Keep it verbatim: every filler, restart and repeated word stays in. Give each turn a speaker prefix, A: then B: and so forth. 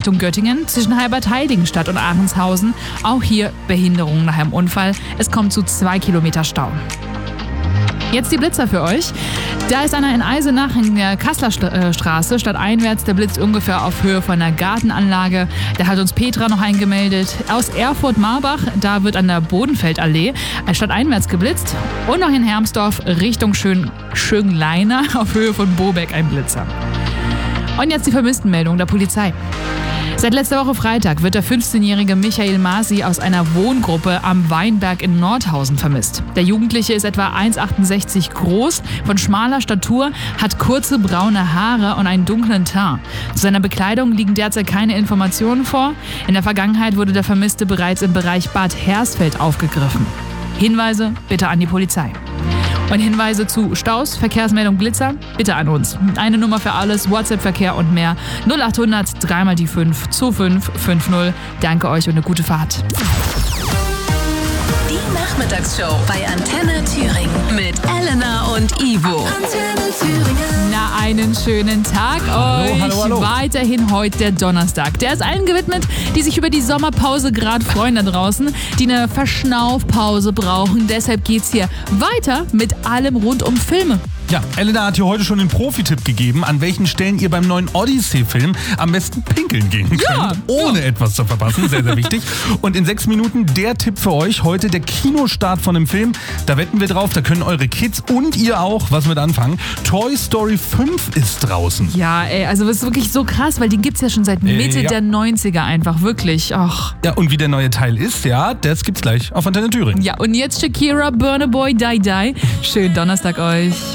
A: Richtung Göttingen zwischen Halbertheiligenstadt und Ahrенshausen. Auch hier Behinderungen nach einem Unfall. Es kommt zu zwei Kilometer Stau. Jetzt die Blitzer für euch. Da ist einer in Eisenach in der Kasseler Straße, stadteinwärts. Der blitzt ungefähr auf Höhe von einer Gartenanlage. Da hat uns Petra noch eingemeldet. Aus Erfurt-Marbach, da wird an der Bodenfeldallee stadteinwärts geblitzt. Und noch in Hermsdorf Richtung Schön Schönleiner auf Höhe von Bobeck ein Blitzer. Und jetzt die Vermisstenmeldung der Polizei. Seit letzter Woche Freitag wird der fünfzehnjährige Michael Masi aus einer Wohngruppe am Weinberg in Nordhausen vermisst. Der Jugendliche ist etwa eins Komma achtundsechzig groß, von schmaler Statur, hat kurze braune Haare und einen dunklen Teint. Zu seiner Bekleidung liegen derzeit keine Informationen vor. In der Vergangenheit wurde der Vermisste bereits im Bereich Bad Hersfeld aufgegriffen. Hinweise bitte an die Polizei. Und Hinweise zu Staus, Verkehrsmeldung, Blitzer, bitte an uns. Eine Nummer für alles, WhatsApp-Verkehr und mehr. null achthundert, dreimal die fünf, zwei fünf fünf null. Danke euch und eine gute Fahrt.
B: Die Nachmittagsshow bei Antenne Thüringen mit Elena und Ivo. Antenne Thüringen.
A: Na, einen schönen Tag
C: Hallo,
A: euch.
C: hallo, hallo.
A: Weiterhin heute der Donnerstag. Der ist allen gewidmet, die sich über die Sommerpause gerade freuen da draußen, die eine Verschnaufpause brauchen. Deshalb geht's hier weiter mit allem rund um Filme.
C: Ja, Elena hat hier heute schon den Profi-Tipp gegeben, an welchen Stellen ihr beim neuen Odyssey-Film am besten pinkeln gehen könnt,
A: Ja,
C: ohne
A: ja.
C: etwas zu verpassen. Sehr, sehr wichtig. Und in sechs Minuten der Tipp für euch. Heute der Kinostart von dem Film. Da wetten wir drauf, da können eure Kids und ihr auch was mit anfangen. Toy Story fünf ist draußen.
A: Ja, ey, also das ist wirklich so krass, weil den gibt's ja schon seit Mitte
C: Äh, ja.
A: der neunziger einfach, wirklich. Ach.
C: Ja, und wie der neue Teil ist, ja, das gibt's gleich auf Antenne Thüringen.
A: Ja, und jetzt Shakira, Burna Boy, Die Die. Schönen Donnerstag euch.